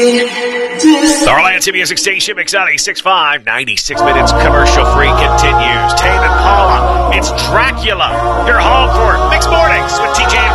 The Orlando Music Station, Mix 96.5, 96 minutes commercial-free continues. Tame and Paula, it's Dracula. You're home for Mixed Mornings with TJ